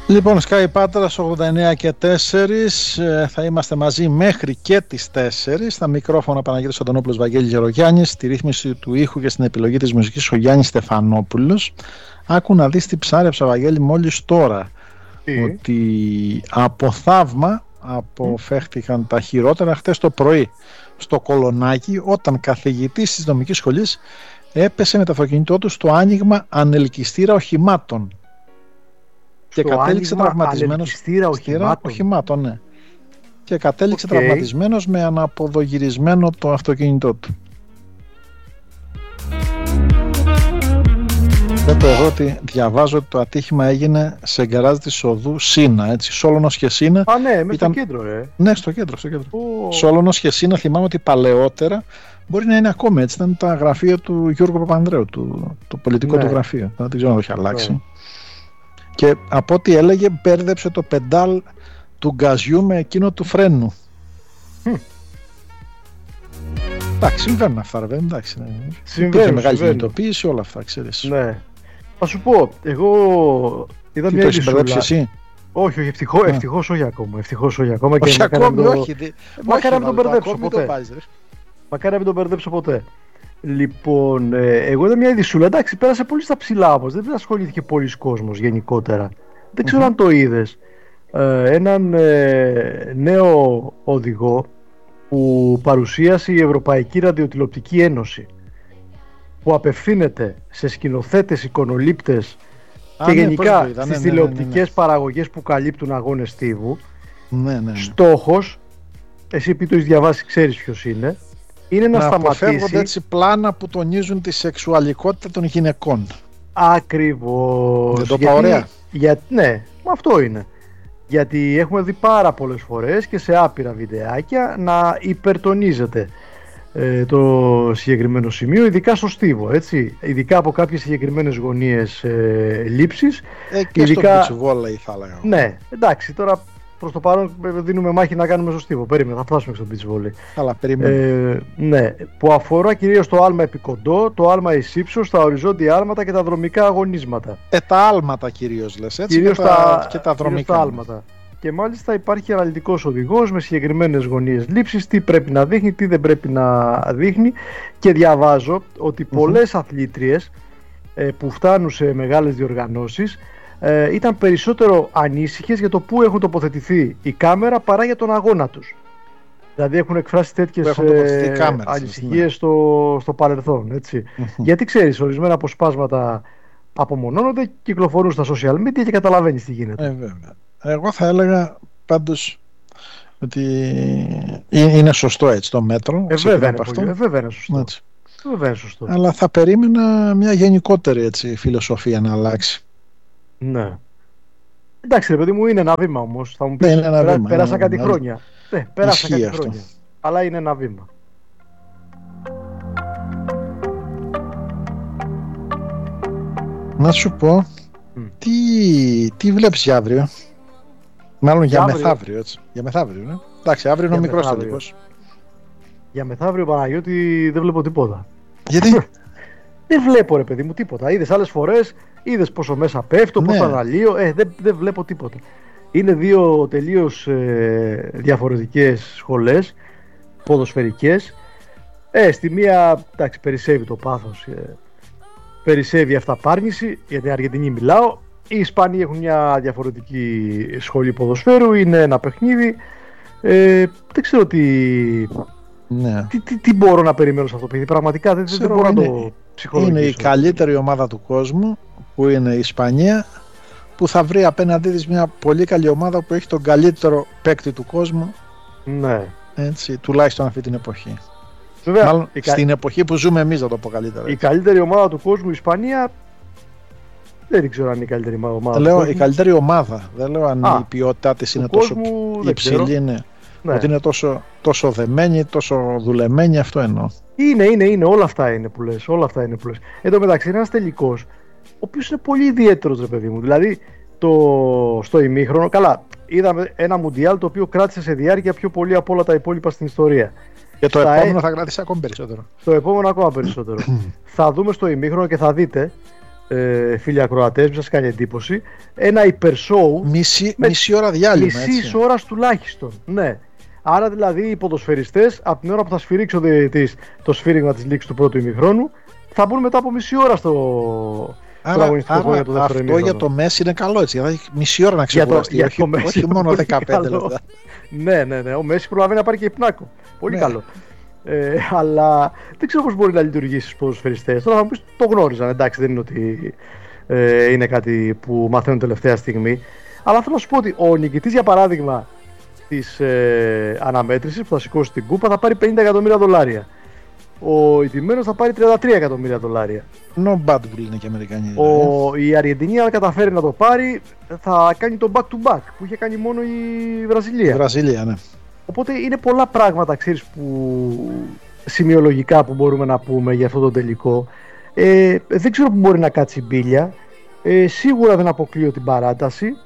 Λοιπόν, Sky Πάτρας 89 και 4, θα είμαστε μαζί μέχρι και τις 4. Στα μικρόφωνα Παναγιώτης Αντωνόπουλος, Βαγγέλης Γερογιάννης, στη ρύθμιση του ήχου και στην επιλογή της μουσικής ο Γιάννης Στεφανόπουλος. Άκου να δεις τι ψάρεψα, Βαγγέλη, μόλις τώρα. Ότι από θαύμα αποφεύχθηκαν τα χειρότερα χτες το πρωί στο Κολονάκι, όταν καθηγητής της νομικής σχολής έπεσε με το αυτοκίνητό του στο άνοιγμα ανελκυστήρα οχημάτων. Και κατέληξε τραυματισμένος. Οχημάτων, ναι. Και κατέληξε τραυματισμένος με αναποδογυρισμένο το αυτοκίνητό του. Βλέπω εδώ ότι διαβάζω ότι το ατύχημα έγινε σε γκαράζ της οδού Σίνα, έτσι, Σόλωνος και Σίνα. Α, ναι, μέσα στο κέντρο, Ναι, στο κέντρο. Σόλωνος και Σίνα, θυμάμαι ότι παλαιότερα, μπορεί να είναι ακόμα έτσι, ήταν τα γραφεία του Γιώργου Παπανδρέου, το πολιτικό του γραφείο. Δεν ξέρω αν το έχει αλλάξει. Και από ό,τι έλεγε, μπέρδεψε το πεντάλ του γκαζιού με εκείνο του φρένου. Εντάξει, συμβαίνουν αυτά, ρε, εντάξει. Συμβαίνει μεγάλη κινητοποίηση, όλα αυτά, ξέρεις. Ναι. Θα σου πω, εγώ είδα μια ειδησούλα. Εσύ? Όχι, ευτυχώς όχι ακόμα. Όχι ακόμη, όχι. Μακάρι να μην τον μπερδέψω ποτέ. Μακάρι να μην τον μπερδέψω ποτέ. Λοιπόν, εγώ είδα μια ειδησούλα. Εντάξει, πέρασε πολύ στα ψηλά όμως. Δεν ασχολήθηκε πολλοί κόσμος γενικότερα. Δεν ξέρω αν το είδες. Έναν νέο οδηγό που παρουσίασε η Ευρωπαϊκή Ραδιοτηλεοπτική Ένωση, που απευθύνεται σε σκηνοθέτες, εικονολήπτες και γενικά στις τηλεοπτικές παραγωγές που καλύπτουν αγώνες στίβου. Στόχος, εσύ επειδή το έχεις διαβάσει ξέρεις ποιος είναι να σταματήσει. Αποφεύγονται έτσι πλάνα που τονίζουν τη σεξουαλικότητα των γυναικών. Ακριβώς. Δεν το πάω ωραία? Ναι, αυτό είναι. Γιατί έχουμε δει πάρα πολλές φορές και σε άπειρα βιντεάκια να υπερτονίζεται το συγκεκριμένο σημείο, ειδικά στο στίβο, έτσι, ειδικά από κάποιες συγκεκριμένες γωνίες λήψης. Και ειδικά στο beach volley θα έλεγα. Ναι, εντάξει, τώρα προς το παρόν δίνουμε μάχη να κάνουμε στο στίβο. Περίμενε, θα φτάσουμε στο beach volley. Αλλά περίμενε. Ναι, που αφορά κυρίως το άλμα επικοντό, το άλμα εις ύψος, τα οριζόντια άλματα και τα δρομικά αγωνίσματα. Τα άλματα κυρίως λες, έτσι, κυρίως και τα δρομικά. Τα άλματα. Και μάλιστα υπάρχει αναλυτικός οδηγός με συγκεκριμένες γωνίες λήψης, τι πρέπει να δείχνει, τι δεν πρέπει να δείχνει. Και διαβάζω ότι πολλές αθλήτριες που φτάνουν σε μεγάλες διοργανώσεις ήταν περισσότερο ανήσυχες για το πού έχουν τοποθετηθεί η κάμερα παρά για τον αγώνα τους. Δηλαδή έχουν εκφράσει τέτοιες ανησυχίες στο παρελθόν, έτσι. Γιατί ξέρεις, ορισμένα αποσπάσματα απομονώνονται, κυκλοφορούν στα social media και καταλαβαίνεις τι γίνεται. Βέβαια. Εγώ θα έλεγα πάντως ότι είναι σωστό έτσι το μέτρο. Βέβαια είναι σωστό. Έτσι. Αλλά θα περίμενα μια γενικότερη έτσι, φιλοσοφία να αλλάξει. Ναι. Εντάξει ρε παιδί μου, είναι ένα βήμα όμως. Θα μου πεις, πέρασα κάτι χρόνια. Πέρασα κάτι χρόνια. Αλλά είναι ένα βήμα. Να σου πω, τι βλέπεις για αύριο? Μάλλον για μεθαύριο, έτσι. Για μεθαύριο, ναι. Εντάξει, αύριο είναι ο μικρός τελικός. Για μεθαύριο, Παναγιώτη, δεν βλέπω τίποτα. Γιατί? Δεν βλέπω ρε παιδί μου τίποτα. Είδες άλλες φορές, είδες πόσο μέσα πέφτω, πόσο αναλύω. Δεν βλέπω τίποτα. Είναι δύο τελείως διαφορετικές σχολές, ποδοσφαιρικές. Στη μία, εντάξει, περισσεύει το πάθος, περισσεύει η αυταπάρνηση, για την Αργεντινή μιλάω. Οι Ισπανοί έχουν μια διαφορετική σχολή ποδοσφαίρου, είναι ένα παιχνίδι. Δεν ξέρω τι μπορώ να περιμένω σε αυτό το παιχνίδι. Πραγματικά δεν μπορώ να το ψυχολογήσω. Είναι η καλύτερη ομάδα του κόσμου, που είναι η Ισπανία, που θα βρει απέναντί της μια πολύ καλή ομάδα που έχει τον καλύτερο παίκτη του κόσμου. Ναι. Έτσι, τουλάχιστον αυτή την εποχή. Βέβαια, μάλλον στην εποχή που ζούμε εμείς, να το πω καλύτερα. Η καλύτερη ομάδα του κόσμου, η Ισπανία, δεν ξέρω αν είναι η καλύτερη ομάδα. Λέω η καλύτερη ομάδα. Δεν λέω αν η ποιότητά της είναι τόσο υψηλή. Ναι. Ότι είναι τόσο δεμένη, τόσο δουλεμένη, αυτό εννοώ. Είναι. Όλα αυτά είναι που λες. Εν τω μεταξύ είναι ένας τελικός, ο οποίος είναι πολύ ιδιαίτερος, ρε παιδί μου. Δηλαδή, στο ημίχρονο, καλά, είδαμε ένα μουντιάλ το οποίο κράτησε σε διάρκεια πιο πολύ από όλα τα υπόλοιπα στην ιστορία. Και το επόμενο θα κρατήσει ακόμα περισσότερο. Το επόμενο ακόμα περισσότερο. Θα δούμε στο ημίχρονο και θα δείτε φίλοι ακροατές, σας κάνει εντύπωση, ένα υπερσόου μισή ώρα διάλειμμα. Μισής ώρας τουλάχιστον. Ναι. Άρα δηλαδή οι ποδοσφαιριστές από την ώρα που θα σφυρίξει ο διαιτητής το σφύριγμα της λήξης του πρώτου ημιχρόνου, θα μπουν μετά από μισή ώρα στο αγωνιστικό χώρο για το δεύτερο ημίχρονο. Αυτό για το Μέση είναι καλό, έτσι. Δηλαδή μισή ώρα να ξεκουραστεί, όχι μόνο 15 λεπτά. Ναι. Ο Μέση προλαβαίνει να πάρει και υπνάκο. Πολύ καλό. Αλλά δεν ξέρω πώς μπορεί να λειτουργήσει στους ποδοσφαιριστές. Τώρα θα μου πεις, το γνώριζαν. Εντάξει, δεν είναι ότι είναι κάτι που μαθαίνουν τελευταία στιγμή. Αλλά θέλω να σου πω ότι ο νικητής, για παράδειγμα, της αναμέτρησης που θα σηκώσει την κούπα θα πάρει $50 εκατομμύρια. Ο ηττημένος θα πάρει $33 εκατομμύρια. No bad που λένε και οι Αμερικανοί. Η Αργεντινή, αν καταφέρει να το πάρει, θα κάνει το back to back που είχε κάνει μόνο η Βραζιλία. Βραζιλία, ναι. Οπότε είναι πολλά πράγματα, ξέρεις, που σημειολογικά που μπορούμε να πούμε για αυτό το τελικό. Δεν ξέρω που μπορεί να κάτσει η μπίλια. Σίγουρα δεν αποκλείω την παράταση.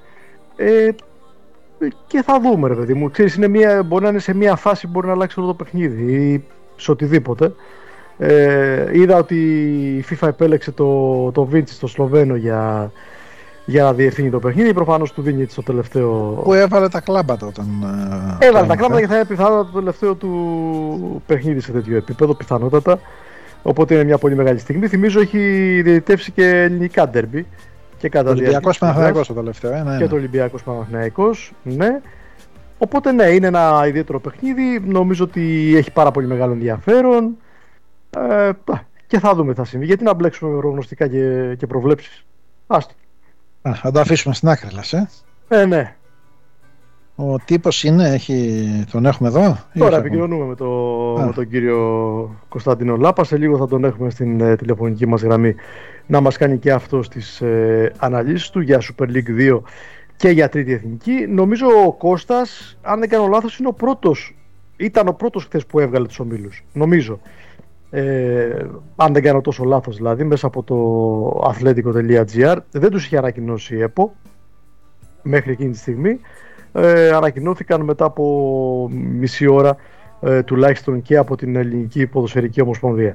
Και θα δούμε, ρε παιδί μου. Ξέρεις, μπορεί να είναι σε μια φάση που μπορεί να αλλάξει όλο το παιχνίδι ή σε οτιδήποτε. Είδα ότι η FIFA επέλεξε το Βίντσι, το Σλοβαίνο, για να διευθύνει το παιχνίδι. Προφανώς του δίνει στο τελευταίο. Που έβαλε τα κλάμπατα όταν. Έβαλε τα κλάμπατα και θα είναι πιθανότατα το τελευταίο του παιχνίδι σε τέτοιο επίπεδο. Πιθανότατα. Οπότε είναι μια πολύ μεγάλη στιγμή. Θυμίζω έχει διαιτητεύσει και ελληνικά ντέρμπι. Το Ολυμπιακός Παναθηναϊκός το τελευταίο. Και το Ολυμπιακός Παναθηναϊκός, ναι. Οπότε ναι, είναι ένα ιδιαίτερο παιχνίδι. Νομίζω ότι έχει πάρα πολύ μεγάλο ενδιαφέρον. Και θα δούμε τι θα συμβεί. Γιατί να μπλέξουμε με προγνωστικά και προβλέψεις. Άστο. Θα το αφήσουμε στην άκρη, λες, ναι. Ο τύπος τον έχουμε εδώ. Τώρα επικοινωνούμε με τον κύριο Κωνσταντίνο Λάπα. Σε λίγο θα τον έχουμε στην τηλεφωνική μας γραμμή να μας κάνει και αυτός τις αναλύσεις του για Super League 2 και για τρίτη εθνική. Νομίζω ο Κώστας, αν δεν κάνω λάθος, ήταν ο πρώτος χθες που έβγαλε τους ομίλους. Νομίζω. Αν δεν κάνω τόσο λάθος, δηλαδή μέσα από το athletico.gr. Δεν τους είχε ανακοινώσει η ΕΠΟ μέχρι εκείνη τη στιγμή. Ανακοινώθηκαν μετά από μισή ώρα τουλάχιστον και από την Ελληνική Ποδοσφαιρική Ομοσπονδία.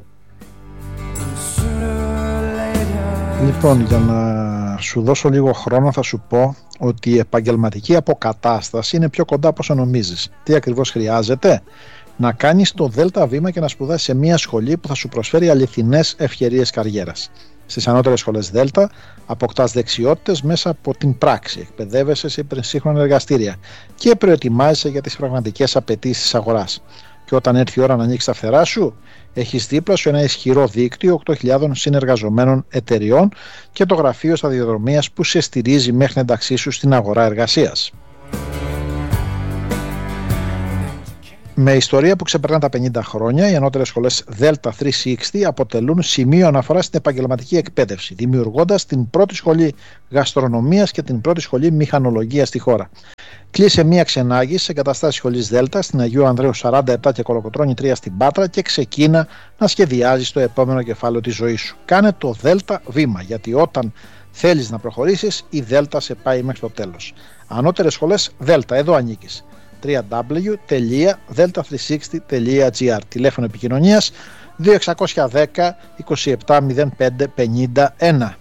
Λοιπόν, για να σου δώσω λίγο χρόνο θα σου πω ότι η επαγγελματική αποκατάσταση είναι πιο κοντά από όσο νομίζεις. Τι ακριβώς χρειάζεται? Να κάνεις το ΔΕΛΤΑ βήμα και να σπουδάσεις σε μια σχολή που θα σου προσφέρει αληθινές ευκαιρίες καριέρας. Στις ανώτερες σχολές ΔΕΛΤΑ αποκτάς δεξιότητες μέσα από την πράξη, εκπαιδεύεσαι σε σύγχρονα εργαστήρια και προετοιμάζεσαι για τις πραγματικές απαιτήσεις της αγοράς. Και όταν έρθει η ώρα να ανοίξεις τα φτερά σου, έχεις δίπλα σου ένα ισχυρό δίκτυο 8.000 συνεργαζομένων εταιριών και το γραφείο σταδιοδρομίας που σε στηρίζει μέχρι την ένταξή σου στην αγορά εργασίας. Με ιστορία που ξεπερνά τα 50 χρόνια, οι ανώτερες σχολές Delta 360 αποτελούν σημείο αναφοράς στην επαγγελματική εκπαίδευση, δημιουργώντας την πρώτη σχολή γαστρονομίας και την πρώτη σχολή μηχανολογίας στη χώρα. Κλείσε μία ξενάγηση σε εγκαταστάσεις σχολής Delta στην Αγίου Ανδρέου 47 και Κολοκοτρώνη 3 στην Πάτρα και ξεκίνα να σχεδιάζεις το επόμενο κεφάλαιο της ζωής σου. Κάνε το Delta βήμα, γιατί όταν θέλεις να προχωρήσεις, η Delta σε πάει μέχρι το τέλος. Ανώτερες σχολές Delta, εδώ ανήκεις. www.delta360.gr. Τηλέφωνο επικοινωνίας 2610 27 05 51.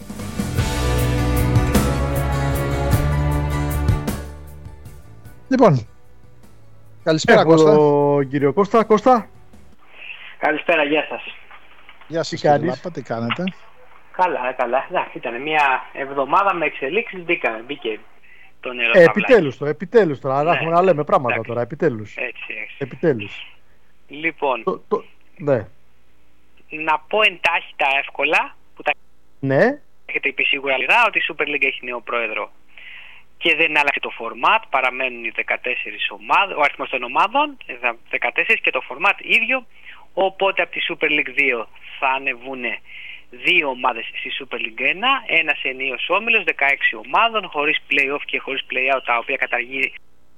Λοιπόν, καλησπέρα Κώστα. Κύριο Κώστα. Καλησπέρα, γεια σας. Γεια σας κύριε Λάπα, τι κάνετε? Καλά. Ήταν μια εβδομάδα με εξελίξεις, μπήκε το νερό. Επιτέλους τώρα, αλλά έχουμε να λέμε πράγματα τώρα, επιτέλους. Έτσι. Λοιπόν, ναι. Να πω εντάχει τα εύκολα, που τα έχετε πει σίγουρα, ότι η Super League έχει νέο πρόεδρο και δεν άλλαξε το format, παραμένουν οι 14 ομάδες, ο αριθμός των ομάδων, 14 και το format ίδιο, οπότε από τη Super League 2 θα ανεβούν 2 ομάδες στη Super League 1, ένας ενίος όμιλος, 16 ομάδων, χωρίς play-off και χωρίς play-out, τα οποία καταργεί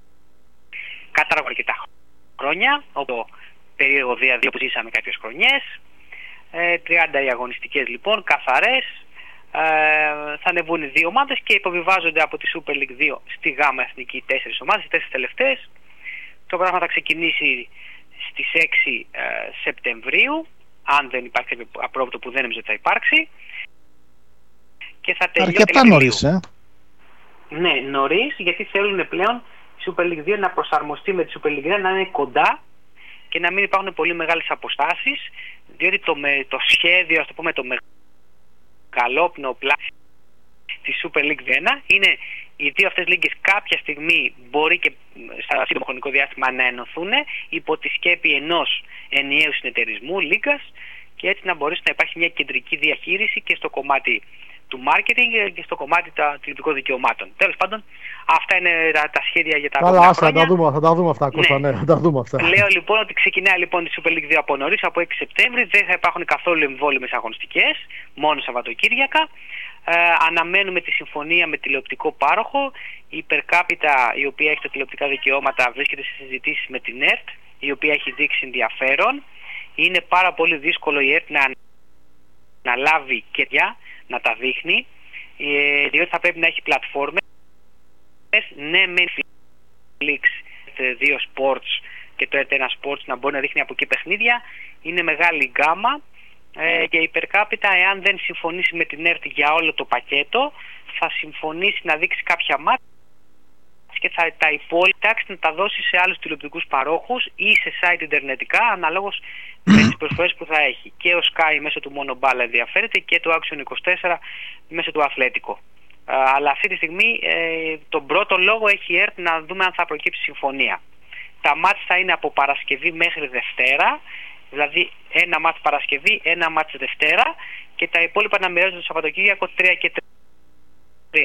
αρκετά χρόνια, όπου περίεργο διαδίκτυο που ζήσαμε κάποιες χρονιές. 30 οι αγωνιστικές λοιπόν, καθαρές. Θα ανεβούν 2 ομάδες και υποβιβάζονται από τη Super League 2 στη ΓΑΜΑ Εθνική 4 ομάδες, οι 4 τελευταίες. Το πράγμα θα ξεκινήσει στις 6 Σεπτεμβρίου, αν δεν υπάρχει κάποιο απρόβλεπτο που δεν νομίζω ότι θα υπάρξει. και θα τελειώσει. Αρκετά νωρίς, Ναι, νωρίς, γιατί θέλουν πλέον η Super League 2 να προσαρμοστεί με τη Super League 1, να είναι κοντά και να μην υπάρχουν πολύ μεγάλες αποστάσεις, διότι το σχέδιο, ας το πούμε, το μεγαλόπνοο πλάνο της Super League 1 είναι οι δύο αυτές λίγκες κάποια στιγμή μπορεί και στα σύντομο χρονικό διάστημα να ενωθούν υπό τη σκέπη ενός ενιαίου συνεταιρισμού λίγκας και έτσι να μπορέσει να υπάρχει μια κεντρική διαχείριση και στο κομμάτι του marketing και στο κομμάτι των τηλεοπτικών δικαιωμάτων. Τέλος πάντων, αυτά είναι τα σχέδια για τα επόμενα χρόνια. Θα τα δούμε αυτά, Κώστα, ναι, θα τα δούμε αυτά. Λέω λοιπόν ότι ξεκινάει λοιπόν τη Super League 2 από νωρίς, από 6 Σεπτέμβρη, δεν θα υπάρχουν καθόλου εμβόλυμες αγωνιστικές, μόνο Σαββατοκύριακα. Αναμένουμε τη συμφωνία με τηλεοπτικό πάροχο. Η Υπερκάπιτα, η οποία έχει τα τηλεοπτικά δικαιώματα, βρίσκεται σε συζητήσεις με την ΕΡΤ, η οποία έχει δείξει ενδιαφέρον. Είναι πάρα πολύ δύσκολο η ΕΡΤ να λάβει και να τα δείχνει, διότι θα πρέπει να έχει πλατφόρμες. Ναι, με Netflix, 2 Sports και το RT1 Sports να μπορεί να δείχνει από εκεί παιχνίδια. Είναι μεγάλη γκάμα και η Υπερκάπιτα, εάν δεν συμφωνήσει με την ΕΡΤ για όλο το πακέτο, θα συμφωνήσει να δείξει κάποια μάτια και θα τα υπόλοιπα να τα δώσει σε άλλους τηλεοπτικούς παρόχους ή σε site ιντερνετικά, αναλόγως με τις προσφορές που θα έχει. Και ο Sky μέσω του Monoballah ενδιαφέρεται και το Action 24 μέσω του Αθλέτικο. Αλλά αυτή τη στιγμή τον πρώτο λόγο έχει η ΕΡΤ να δούμε αν θα προκύψει συμφωνία. Τα μάτς θα είναι από Παρασκευή μέχρι Δευτέρα, δηλαδή ένα μάτς Παρασκευή, ένα μάτς Δευτέρα και τα υπόλοιπα να μοιράζονται το Σαββατοκύριακο 3 και 3.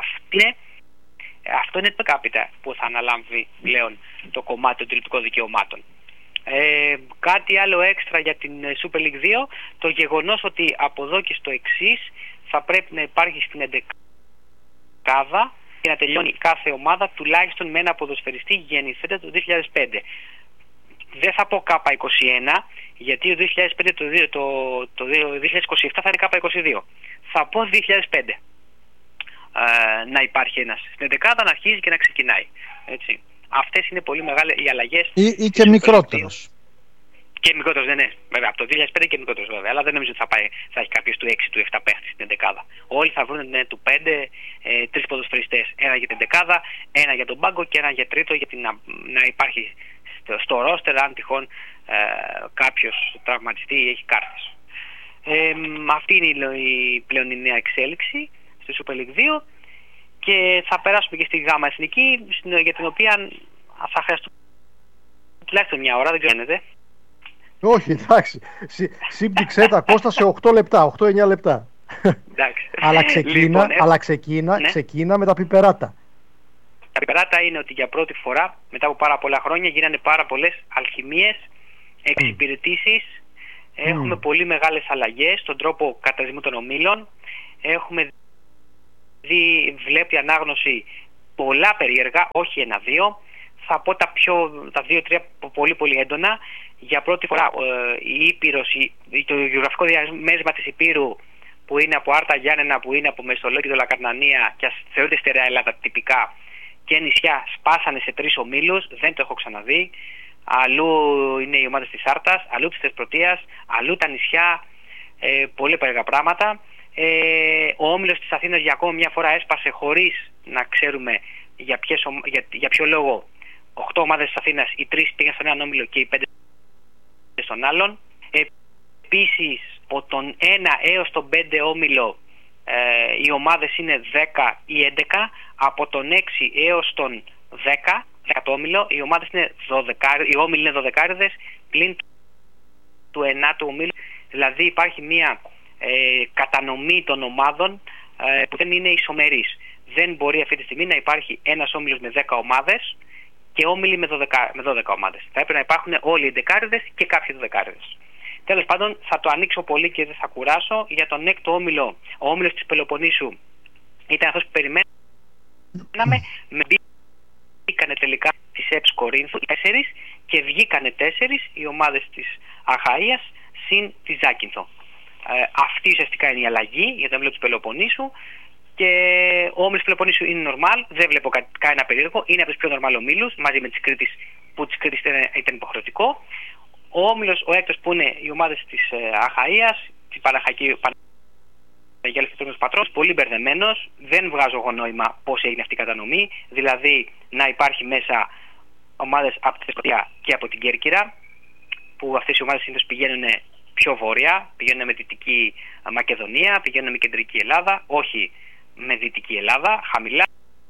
Αυτό είναι το κάπιτα που θα αναλάμβει πλέον το κομμάτι των τηλεοπτικών δικαιωμάτων. Κάτι άλλο έξτρα για την Super League 2, το γεγονός ότι από εδώ και στο εξής θα πρέπει να υπάρχει στην 11η και να τελειώνει κάθε ομάδα τουλάχιστον με ένα ποδοσφαιριστή γεννηθέντα το 2005. Δεν θα πω K21, γιατί το 2005 το 2027 θα είναι K22. Θα πω 2005. Να υπάρχει ένας στην 11η, να αρχίζει και να ξεκινάει. Έτσι. Αυτές είναι πολύ μεγάλες οι αλλαγές. Ή και μικρότερος. Και μικρότερος, ναι, βέβαια. Από το 2005 και μικρότερος, βέβαια. Αλλά δεν νομίζω ότι θα έχει κάποιος του 6, του 7 παίχτη στην 11η. Όλοι θα βρουν του 5, 3 ποδοσφαιριστές. Ένα για την 11η, ένα για τον πάγκο και ένα για τρίτο, γιατί να υπάρχει στο ρόστερ, αν τυχόν κάποιος τραυματιστεί ή έχει κάρτες. Αυτή είναι πλέον η νέα εξέλιξη στη Super League 2 και θα περάσουμε και στη Γάμα Εθνική, για την οποία θα χρειαστούμε τουλάχιστον μια ώρα, δεν ξέρετε. Όχι, εντάξει. Σύμπτυξε τα Κώστα σε 8 λεπτά, 8-9 λεπτά. Αλλά ξεκίνα με τα πιπεράτα. Τα πιπεράτα είναι ότι για πρώτη φορά, μετά από πάρα πολλά χρόνια, γίνανε πάρα πολλές αλχημίες, εξυπηρετήσεις. Έχουμε πολύ μεγάλες αλλαγές στον τρόπο καταδισμού των ομίλων. Έχουμε βλέπει ανάγνωση πολλά περίεργα, όχι ένα-δύο. Θα πω τα 2-3 πολύ πολύ έντονα. Για πρώτη φορά η Ήπειρος, το γεωγραφικό διαμέρισμα της Υπήρου, που είναι από Άρτα Γιάννενα, που είναι από Μεσολόγγι, Λακαρνανία και θεωρείται στερεά Ελλάδα τυπικά, και νησιά σπάσανε σε 3 ομίλους, δεν το έχω ξαναδεί. Αλλού είναι οι ομάδες της Άρτας, αλλού της Θεσπρωτείας, αλλού τα νησιά, πολύ περίεργα πράγματα. Ο όμιλος της Αθήνας για ακόμα μια φορά έσπασε χωρίς να ξέρουμε για ποιο λόγο. 8 ομάδες της Αθήνας, οι 3 πήγαν στον έναν όμιλο και οι 5 στον άλλον. Επίσης, από τον 1 έως τον 5 όμιλο οι ομάδες είναι 10 ή 11. Από τον 6 έως τον 10 όμιλο οι ομάδες είναι 12, οι όμιλοι είναι 12 πλην του 9ου ομίλου. Δηλαδή υπάρχει μια κατανομή των ομάδων που δεν είναι ισομερής. Δεν μπορεί αυτή τη στιγμή να υπάρχει ένας όμιλος με 10 ομάδες και όμιλοι με 12 ομάδες. Θα έπρεπε να υπάρχουν όλοι οι 11 και κάποιοι 12. Τέλος πάντων, θα το ανοίξω πολύ και δεν θα κουράσω. Για τον έκτο όμιλο, ο όμιλος της Πελοποννήσου ήταν αυτός που περιμέναμε. Μπήκανε τελικά τις ΕΠΣ Κορίνθου 4 και βγήκανε 4 οι ομάδες της Αχαΐας συν τη Ζάκυνθο. Αυτή ουσιαστικά είναι η αλλαγή για τον όμιλο της Πελοποννήσου. Και ο όμιλος Πελοποννήσου είναι normal, δεν βλέπω κανένα περίεργο, είναι από τους πιο normal ομίλους, μαζί με τις Κρήτης, που της Κρήτης ήταν υποχρεωτικό. Ο όμιλος, ο έκτος, που είναι οι ομάδες της Αχαΐας, της για ελευθερούς πατρός, πολύ μπερδεμένος. Δεν βγάζω εγώ νόημα πώς έγινε αυτή η κατανομή. Δηλαδή να υπάρχει μέσα ομάδες από τη Σκωτία και από την Κέρκυρα, που αυτές οι ομάδες συνήθως πηγαίνουν πιο βόρεια, πηγαίνουν με Δυτική Μακεδονία, πηγαίνουν με Κεντρική Ελλάδα, όχι με Δυτική Ελλάδα, χαμηλά.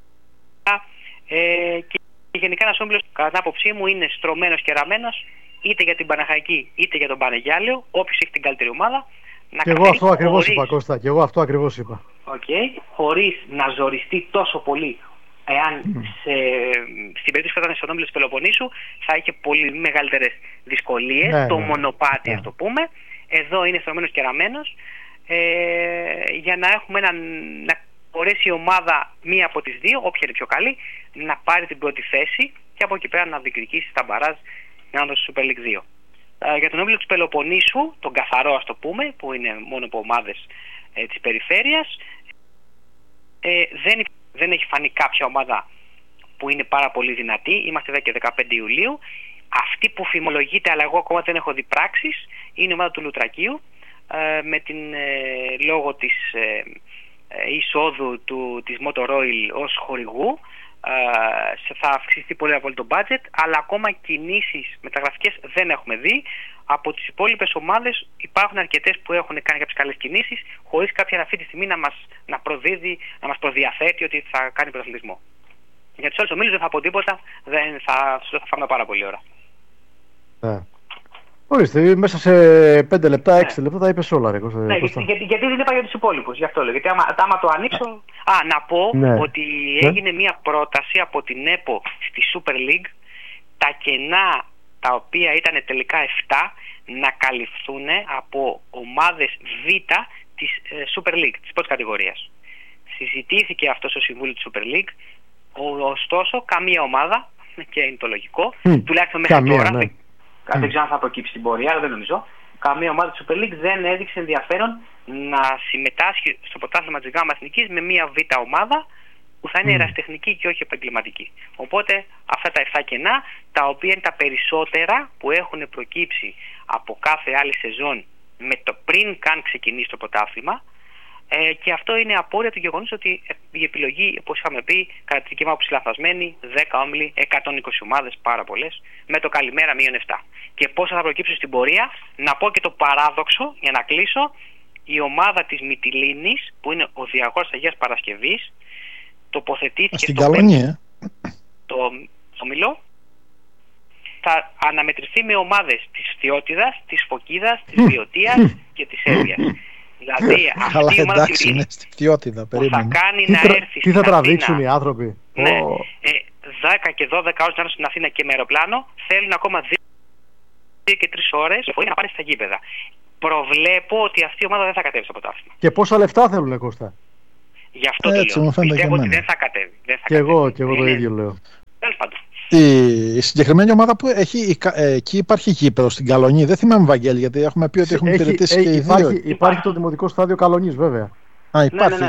Και γενικά ένας όμιλος, κατά την άποψή μου, είναι στρωμένος και ραμμένος είτε για την Παναχαϊκή είτε για τον Πανεγιάλειο, όποιος έχει την καλύτερη ομάδα. Και εγώ αυτό ακριβώς είπα, Κώστα, και εγώ αυτό ακριβώς είπα. Χωρίς να ζοριστεί τόσο πολύ, εάν στην περίπτωση που ήταν στον όμιλο της Πελοποννήσου θα είχε πολύ μεγαλύτερες δυσκολίες, το μονοπάτι ας το πούμε. Εδώ είναι στρωμένος και ραμμένος, για να έχουμε να μπορέσει η ομάδα μία από τις δύο, όποια είναι πιο καλή, να πάρει την πρώτη θέση και από εκεί πέρα να διεκδικήσει τα μπαράζ για να δώσει Super League 2. Για τον όμιλο της Πελοποννήσου, τον καθαρό ας το πούμε, που είναι μόνο από ομάδες της περιφέρειας, δεν έχει φανεί κάποια ομάδα που είναι πάρα πολύ δυνατή. Είμαστε εδώ και 15 Ιουλίου. Αυτή που φημολογείται, αλλά εγώ ακόμα δεν έχω δει πράξεις, είναι η ομάδα του Λουτρακίου, με την λόγω της εισόδου της Motor Oil ως χορηγού. Θα αυξηθεί πολύ από το budget, αλλά ακόμα κινήσεις μεταγραφικές δεν έχουμε δει. Από τις υπόλοιπες ομάδες υπάρχουν αρκετές που έχουν κάνει κάποιες καλές κινήσεις, χωρίς κάποια αυτή τη στιγμή να προδίδει, να μας προδιαθέτει ότι θα κάνει πρωταθλητισμό. Για τους άλλους ομίλους δεν θα πω τίποτα, θα φάμε πάρα πολύ ώρα. Ορίστε, μέσα σε 5 λεπτά, 6 λεπτά τα είπες όλα, ρε Κώστα. Ναι, γιατί δεν είπα για τους υπόλοιπους, γι' αυτό λέω. Γιατί άμα το ανοίξω. Να πω ότι έγινε μια πρόταση από την ΕΠΟ στη Super League τα κενά τα οποία ήταν τελικά 7 να καλυφθούν από ομάδες Β της Super League, της πρώτης κατηγορίας. Συζητήθηκε αυτό στο Συμβούλιο της Super League, ωστόσο καμία ομάδα, και είναι το λογικό, τουλάχιστον μέχρι τώρα. Ναι. Δεν ξέρω αν θα προκύψει στην πορεία, αλλά δεν νομίζω. Καμία ομάδα της Super League δεν έδειξε ενδιαφέρον να συμμετάσχει στο πρωτάθλημα της ΓΑΜΑ Εθνικής με μια Β ομάδα που θα είναι ερασιτεχνική και όχι επαγγελματική. Οπότε αυτά τα 7 κενά, τα οποία είναι τα περισσότερα που έχουν προκύψει από κάθε άλλη σεζόν με το πριν καν ξεκινήσει το πρωτάθλημα, και αυτό είναι απόρρια του γεγονός ότι η επιλογή, όπως είχαμε πει, κατά τη δική μου άποψη λαθασμένη, 10 όμιλοι, 120 ομάδες, πάρα πολλές, με το καλημέρα -7. Και πόσα θα προκύψουν στην πορεία, να πω και το παράδοξο, για να κλείσω, η ομάδα της Μυτιλήνης, που είναι ο Διαγόρας Αγίας Παρασκευής, τοποθετήθηκε στην Καλονία. Το όμιλο θα αναμετρηθεί με ομάδες της Φθιώτιδας, της Φωκίδας, της Βιωτίας και της Εύβοιας. Δηλαδή αυτή η ομάδα είναι στη Φθιώτιδα, που θα κάνει να έρθει τι θα τραβήξουν οι άνθρωποι. Ναι, 10 και 12 ώρες να έρθουν στην Αθήνα και με αεροπλάνο, θέλουν ακόμα 2 και 3 ώρες να πάνε στα γήπεδα. Προβλέπω ότι αυτή η ομάδα δεν θα κατέβει στο πρωτάθλημα. Και πόσα λεφτά θέλουν, Κώστα? Γι' αυτό το λέω. Πιστεύω ότι δεν θα κατέβει. Και εγώ το ίδιο λέω. Τέλος πάντων. Η συγκεκριμένη ομάδα που έχει, εκεί υπάρχει γήπεδο στην Καλονή. Δεν θυμάμαι, Βαγγέλη, γιατί έχουμε πει ότι έχουν υπηρετήσει και οι δύο. Υπάρχει το Δημοτικό Στάδιο Καλονής, βέβαια. Υπάρχει.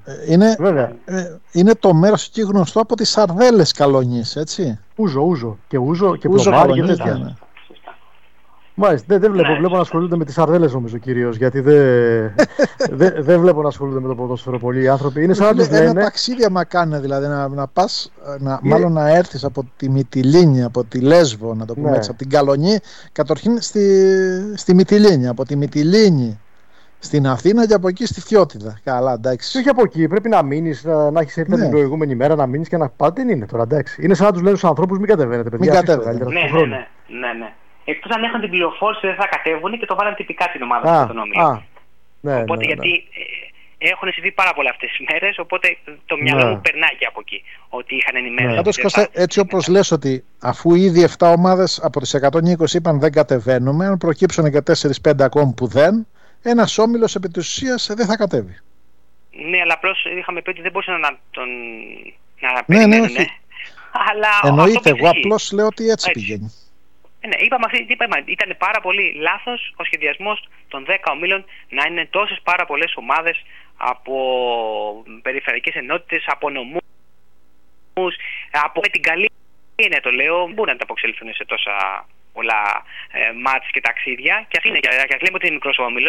Είναι το μέρος εκεί γνωστό από τις Σαρδέλες Καλονής, έτσι. Ούζο και Προβάρη και τέτοια. Μάλιστα, δεν βλέπω να ασχολούνται με τις Σαρδέλες νομίζω κυρίως, γιατί δεν βλέπω να ασχολούνται με το ποδόσφαιρο πολλοί άνθρωποι. Είναι σαν να τους λένε... Ένα ταξίδι άμα κάνει, δηλαδή να πας, μάλλον να έρθεις από τη Μυτιλήνη, από τη Λέσβο, να το πούμε έτσι, από την Καλονή, καταρχήν στη Μυτιλήνη, από τη Μυτιλήνη στην Αθήνα και από εκεί στη Φθιώτιδα. Καλά, εντάξει. Και όχι από εκεί, πρέπει να μείνεις, να έχεις έρθει την προηγούμενη μέρα, να μείνεις και να πάτε. Δεν είναι τώρα, εντάξει. Είναι σαν να τους λένε στους ανθρώπους, μην κατεβαίνετε, παιδιά. Ναι. Εκτός αν έχουν την πληροφόρηση δεν θα κατέβουν και το βάλαν τυπικά την ομάδα στον όμιλο. Οπότε γιατί έχουν συμβεί πάρα πολλά αυτές τις μέρες, οπότε το μυαλό μου περνάει και από εκεί. Ότι είχαν ενημέρωση. Πάντως, Κώστα, έτσι όπως λες ότι αφού ήδη 7 ομάδες από τις 120 είπαν δεν κατεβαίνουμε, αν προκύψουν και 4-5 ακόμη που δεν, ένας όμιλος επί της ουσίας δεν θα κατέβει. Ναι, αλλά απλώς είχαμε πει ότι δεν μπορούσαν να τον περιμένουν. Εννοείται, εγώ απλώς λέω ότι έτσι πηγαίνει. Ναι, είπαμε, ήταν πάρα πολύ λάθος ο σχεδιασμός των 10 ομίλων να είναι τόσες πάρα πολλές ομάδες από περιφερειακές ενότητες, από νομούς, από την καλή είναι το λέω, μπορούν να τα αποξελθούν σε τόσα πολλά μάτς και ταξίδια. Και ας λέμε ότι είναι μικρός όμιλος,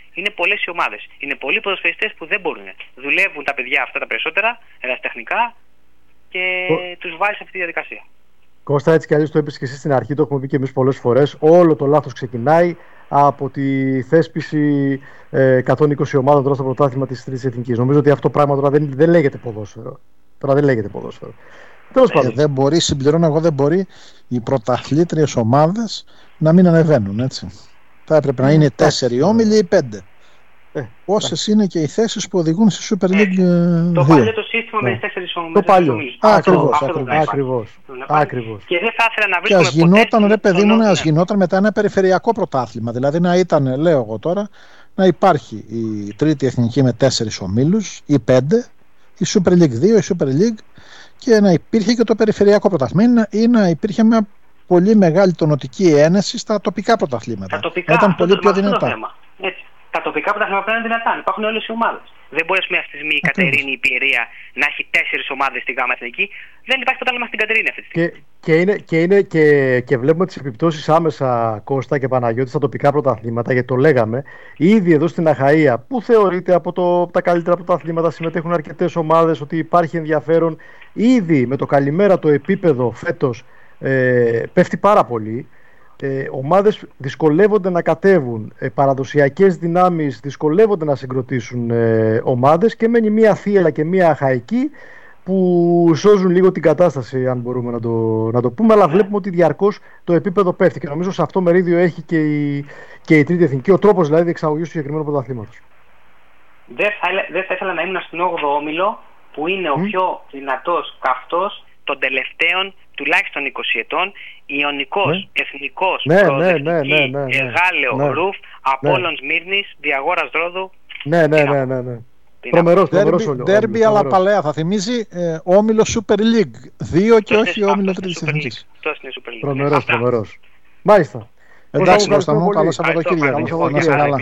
είναι πολλές οι ομάδες. Είναι πολλοί ποδοσφαιριστές που δεν μπορούν. Δουλεύουν τα παιδιά αυτά τα περισσότερα, ερασιτεχνικά, και τους βάζει σε αυτή τη διαδικασία. Κώστα, έτσι κι αλλιώς το είπες και εσύ στην αρχή, το έχουμε πει και εμείς πολλές φορές. Όλο το λάθος ξεκινάει από τη θέσπιση 120 ομάδων τώρα στο πρωτάθλημα της Τρίτης Εθνικής. Νομίζω ότι αυτό πράγμα τώρα δεν λέγεται ποδόσφαιρο. Τέλος πάντων. Δεν μπορεί, συμπληρώνω εγώ, δεν μπορεί οι πρωταθλήτριες ομάδες να μην ανεβαίνουν, έτσι. Θα έπρεπε να είναι 4 όμιλοι ή 5. Όσες είναι και οι θέσεις που οδηγούν στη Super League 2. Το παλιό το σύστημα με τις 4 ομάδες. Το παλιό. Ακριβώς. Και δεν θα ήθελα να βρίσκουμε. Και ας γινόταν, ρε παιδί μου, ας γινόταν μετά ένα περιφερειακό πρωτάθλημα. Δηλαδή να ήταν, λέω εγώ τώρα, να υπάρχει η Τρίτη Εθνική με 4 ομίλους ή 5, η Super League 2, η Super League, και να υπήρχε και το περιφερειακό πρωτάθλημα ή να υπήρχε μια πολύ μεγάλη τονοτική ένεση στα τοπικά πρωταθλήματα. Τα τοπικά, ήταν πολύ πιο δυνατά. Τα τοπικά πρωταθλήματα πρέπει να είναι δυνατά. Υπάρχουν όλες οι ομάδες. Δεν μπορεί μια στιγμή η Κατερίνη, η Πιερία να έχει 4 ομάδες στη ΓΑΜΑ Εθνική. Δεν υπάρχει πρωτάθλημα στην Κατερίνη αυτή τη στιγμή. Και βλέπουμε τις επιπτώσεις άμεσα, Κώστα και Παναγιώτη, στα τοπικά πρωταθλήματα, γιατί το λέγαμε. Ήδη εδώ στην Αχαΐα, που θεωρείται από τα καλύτερα πρωταθλήματα, συμμετέχουν αρκετές ομάδες, ότι υπάρχει ενδιαφέρον. Ήδη με το καλημέρα το επίπεδο φέτος πέφτει πάρα πολύ. Ομάδες δυσκολεύονται να κατέβουν, παραδοσιακές δυνάμεις δυσκολεύονται να συγκροτήσουν ομάδες, και μένει μία θύελα και μία αχαϊκή που σώζουν λίγο την κατάσταση, αν μπορούμε να το πούμε, αλλά βλέπουμε ότι διαρκώς το επίπεδο πέφτει, και νομίζω σε αυτό μερίδιο έχει και η Τρίτη Εθνική, ο τρόπος δηλαδή διεξαγωγής του συγκεκριμένου πρωταθλήματος. Δεν θα ήθελα να ήμουν στον 8ο όμιλο, που είναι ο πιο δυνατός καυτός των τελευταίων τουλάχιστον 20 ετών, Ιωνικός, Εθνικός, Προοδευτική, Εγάλεο, Ρουφ, Απόλλων Σμύρνης, Διαγόρας Ρόδου. Ναι. Τρομερός ντέρμπι, αλλά παλαιά. Θα θυμίζει όμιλο Super League 2 και όχι όμιλο Τρίτης Εθνικής. Τρομερός. Μάλιστα. Εντάξει, Κώστα μου, καλό Σαββατοκύριακο. Να σε καλά.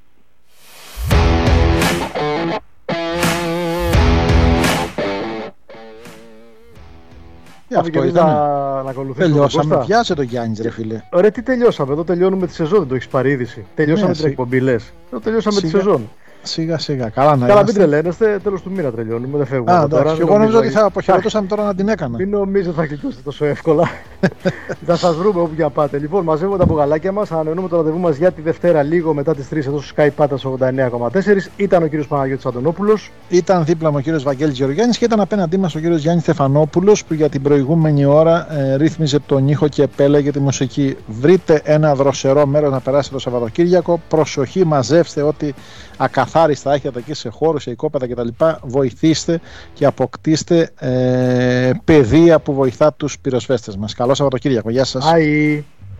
Αυτό ήταν. Τελειώσαμε. Βιάζε το Γιάννης, ρε φίλε. Ωραία, τι τελειώσαμε? Εδώ τελειώνουμε τη σεζόν, δεν το έχεις πάρει είδηση. Τελειώσαμε την εκπομπή, λες. Εδώ τελειώσαμε τη σεζόν. Σιγά. Καλά να Καλά, μην τρελαίνεστε. Τέλος του μήνα τελειώνουμε. Δεν φεύγουμε τώρα. Εγώ νομίζω ότι θα αποχαιρετούσαμε τώρα να την έκανα. Μην νομίζετε θα κλειτώσετε τόσο εύκολα. Θα σας βρούμε όπου για πάτε. Λοιπόν, μαζεύουμε τα μπογαλάκια μας. Ανανεώνουμε το ραντεβού μας για τη Δευτέρα, λίγο μετά τις 3 εδώ στο Sky Patas 89,4. Ήταν ο κύριος Παναγιώτης Αντωνόπουλος. Ήταν δίπλα μου ο κύριος Βαγγέλης Γεωργιάννης και ήταν απέναντί μας ο κύριος Γιάννης Στεφανόπουλος, που για την προηγούμενη ώρα ρύθμιζε τον ήχο και επέλεγε τη μουσική. Βρείτε ένα δροσερό μέρος να περάσετε το Σαββατοκύριακο. Προσοχή, μαζεύστε ό,τι ακαθάριστα έχετε εκεί σε χώρους, σε οικόπεδα κτλ. Βοηθήστε και αποκτήστε παιδεία που βοηθά τους πυροσβέστες μας. Καλό Σαββατοκύριακο. Γεια σας.